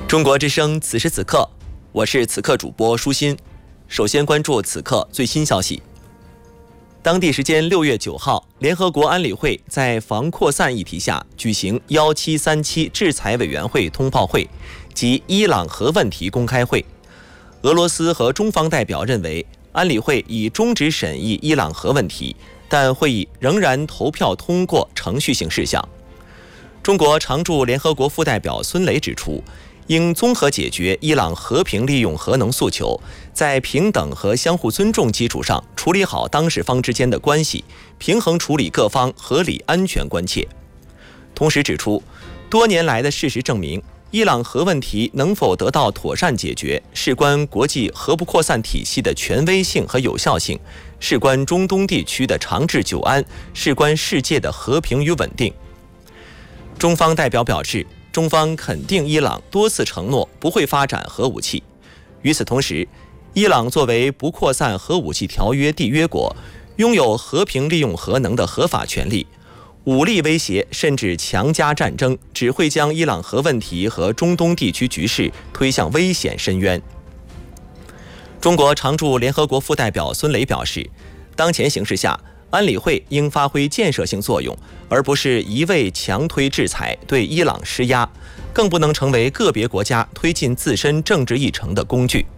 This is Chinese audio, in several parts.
中国之声此时此刻，我是此刻主播舒心。首先关注此刻最新消息。当地时间6月9号，联合国安理会在防扩散议题下举行1737制裁委员会通报会及伊朗核问题公开会。俄罗斯和中方代表认为，安理会已终止审议伊朗核问题，但会议仍然投票通过程序性事项。中国常驻联合国副代表孙磊指出，应综合解决伊朗和平利用核能诉求，在平等和相互尊重基础上处理好当事方之间的关系，平衡处理各方合理安全关切。同时指出，多年来的事实证明，伊朗核问题能否得到妥善解决，事关国际核不扩散体系的权威性和有效性，事关中东地区的长治久安，事关世界的和平与稳定。中方代表表示，中方肯定伊朗多次承诺不会发展核武器。与此同时，伊朗作为不扩散核武器条约缔约国，拥有和平利用核能的合法权利。武力威胁甚至强加战争，只会将伊朗核问题和中东地区局势推向危险深渊。中国常驻联合国副代表孙磊表示，当前形势下，安理会应发挥建设性作用，而不是一味强推制裁，对伊朗施压，更不能成为个别国家推进自身政治议程的工具。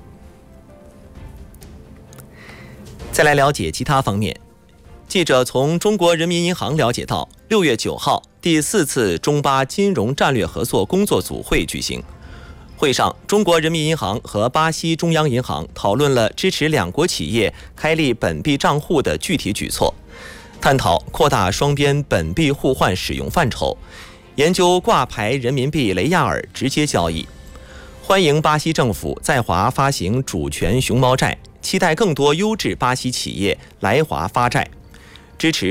再来了解其他方面，记者从中国人民银行了解到，6月9号，第4次中巴金融战略合作工作组会举行。会上，中国人民银行和巴西中央银行讨论了支持两国企业开立本币账户的具体举措，探讨扩大双边本币互换使用范畴，研究挂牌人民币雷亚尔直接交易。欢迎巴西政府在华发行主权熊猫债，期待更多优质巴西企业来华发债，支持